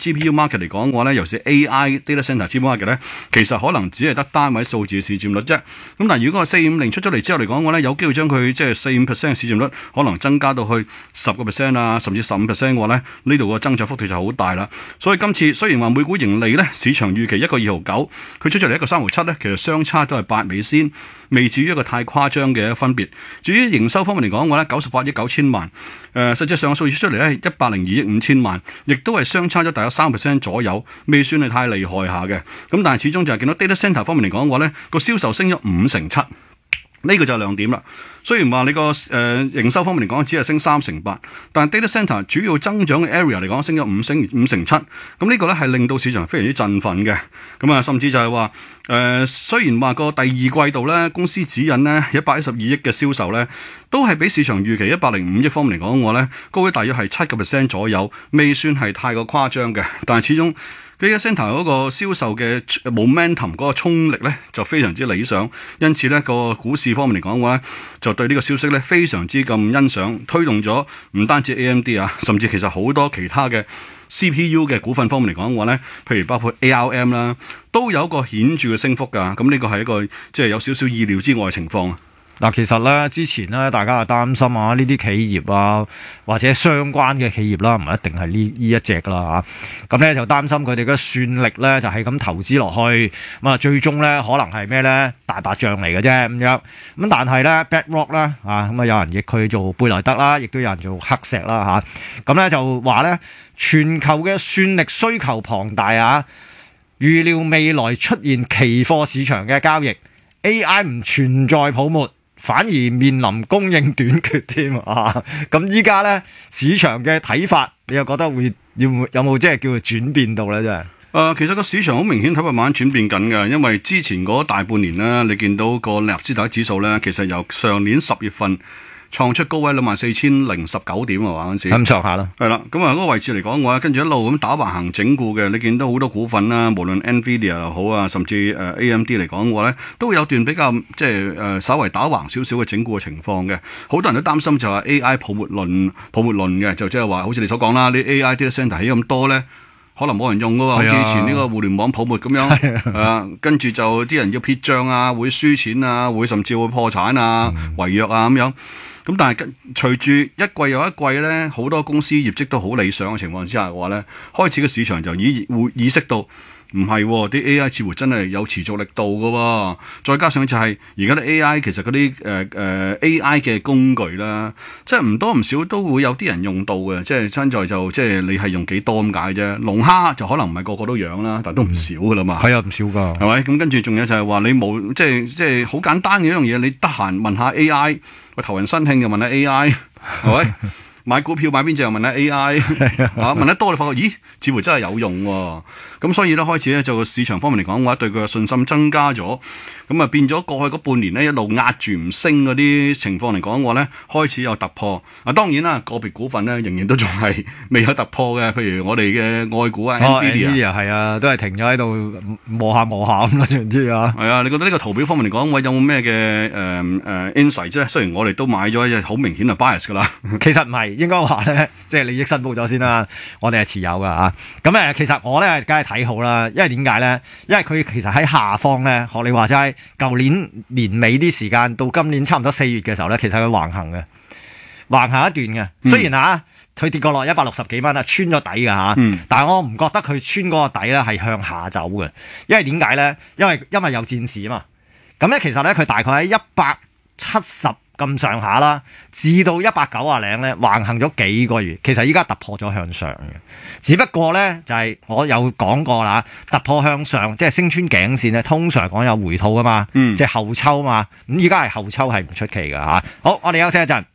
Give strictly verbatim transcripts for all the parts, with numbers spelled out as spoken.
G P U market 嚟講嘅話咧，尤其是 A I data center G P U market 咧，其實可能只係得單位數字嘅市佔率啫。咁但係如果個四五零出咗嚟之後嚟講嘅話咧，有機會將佢即係四五 percent 嘅市佔率可能增加到去十個 percent 啊，甚至十五 percent 嘅話咧，呢度個增長幅度就好大啦。所以今次雖然話每股盈利咧，市場預期一個二毫九，佢出咗嚟一個三毫七咧，其實相差都係八美仙，未至於一個太誇張嘅分別。至於營收方面嚟講嘅話咧，九十八億九千萬，誒、呃、實際上個數字出嚟咧，一百零二億五千萬，亦都係相差咗大約三 percent 左右，未算係太厲害下嘅。咁但係始終就係見到 data center 方面嚟講嘅話咧，個銷售升咗五成七。呢個就係亮點啦。雖然話你個誒、呃、營收方面嚟講只係升三成八，但係 data center 主要增長嘅 area 嚟講升咗五升五成七。咁呢個咧係令到市場非常之振奮嘅。咁啊，甚至就係話誒，雖然話個第二季度咧公司指引咧一百一十二億嘅銷售咧，都係比市場預期一百零五億方面嚟講嘅話咧，高咗大約係七個 percent 左右，未算係太過誇張嘅。但係始終data center 嗰個銷售嘅 momentum 嗰個衝力咧就非常之理想，因此咧個股市方面嚟講嘅話，就對呢個消息咧非常之咁欣賞，推動咗唔單止 A M D 啊，甚至其實好多其他嘅 C P U 嘅股份方面嚟講嘅話咧，譬如包括 A R M 啦，都有一個顯著嘅升幅㗎。咁呢個係一個即係有少少意料之外嘅情況。 嗱，其實咧之前咧，大家係擔心啊，呢啲企業啊，或者相關嘅企業啦，唔一定係呢呢一隻啦嚇。咁咧就擔心佢哋嘅算力咧，就係咁投資落去，咁啊最終咧可能係咩咧大白象嚟嘅啫咁樣。咁但係咧 BlackRock 啦啊，咁啊有人譯佢做貝萊德啦，亦都有人做黑石啦嚇。咁咧就話咧，全球嘅算力需求龐大啊，預料未來出現期貨市場嘅交易 ，A I 唔存在泡沫。反而面臨供應短缺添啊！咁依家咧市場嘅睇法，你又覺得會要有冇即係叫做轉變到咧？真係誒，其實個市場好明顯睇法慢慢轉變緊嘅，因為之前嗰大半年咧，你見到個納斯達克指數咧，其實由上年十月份創出高位兩萬四千零十九點啊嘛，嗰陣時咁上下啦， 係啦，咁啊嗰個位置嚟講嘅話，跟住一路咁打橫行整固嘅，你見到好多股份啦，無論 Nvidia 又好啊，甚至誒 A M D 嚟講嘅話咧，都會有段比較即係誒稍為打橫少少嘅整固嘅情況嘅。好多人都擔心就係 A I 泡沫論泡沫論嘅，就即係話好似你所講啦，啲 A I data center 起咁多咧，可能冇人用噶喎，好似以前呢個互聯網泡沫咁樣，誒、啊，跟住就啲人要撇帳啊，會輸錢啊，會甚至會破產啊、違約啊咁樣。咁但係隨住一季又一季咧，好多公司業績都好理想嘅情況之下嘅話咧，開始個市場就已會意識到唔係啲 A I 似乎真係有持續力度嘅喎。再加上就係而家啲 A I 其實嗰啲誒誒 A I 嘅工具啦，即係唔多唔少都會有啲人用到嘅，即係身在就即係你係用幾多咁解啫。龍蝦就可能唔係個個都養啦，但係都唔少嘅啦嘛。 係啊，唔少㗎， 係咪？咁跟住仲有就係話你冇即係即係好簡單嘅一樣嘢，你得閒問下 A I。個頭人身慶又問下 A I 係咪？買股票買邊隻又問下 A I 啊？問得多你發覺咦，似乎真係有用喎。咁所以咧開始咧就個市場方面嚟講嘅話，對佢嘅信心增加咗。咁啊變咗過去嗰半年咧一路壓住唔升嗰啲情況嚟講嘅話咧，開始有突破。啊當然啦，個別股份咧仍然都仲係未有突破嘅。譬如我哋嘅愛股啊 Nvidia 係啊，都係停咗喺度磨下磨下咁啦，知唔知啊？ 係啊，你覺得呢個圖表方面嚟講，我有冇咩嘅誒誒 insight 啫？雖然我哋都買咗一隻好明顯係 bias 噶啦， 其實唔係。應該話咧，即係利益申報咗先啦。我哋係持有噶嚇。咁誒，其實我咧梗係睇好啦。因為點解咧？因為佢其實喺下方咧，學你話齋，舊年年尾啲時間到今年差唔多四月嘅時候咧，其實佢橫行嘅，橫行一段嘅。雖然嚇佢跌過落一百六十幾蚊啊，穿咗底㗎嚇。嗯、但係我唔覺得佢穿嗰個底咧係向下走嘅。因為點解咧？因為因為有戰事啊嘛。咁咧其實咧佢大概喺一百七十咁上下啦，至到一百九啊零咧，橫行咗幾個月，其實依家突破咗向上嘅，只不過咧就係、是、我有講過啦，突破向上即係升穿頸線咧，通常講有回吐噶嘛，嗯、即係後抽嘛，咁依家係後抽係唔出奇噶吓。好，我哋休息一陣，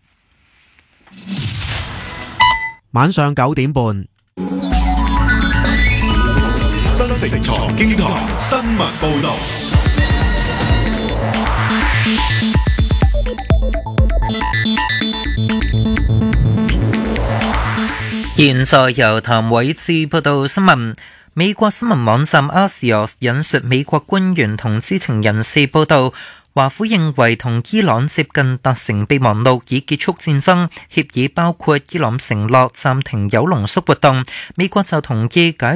晚上九點半， 新城財經台新聞報道。 現在由譚偉智報道新聞。美國新聞網站 Axios 引述美國官員同知情人士報道，華府認為同伊朗接近達成備忘錄以結束戰爭協議，包括伊朗承諾暫停鈾濃縮活動，美國就同意解